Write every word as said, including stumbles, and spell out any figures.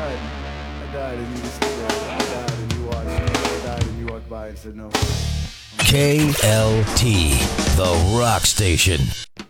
died. I died and you just stood there. I died and you watched. I died and you walked by and said no. K L T, the rock station.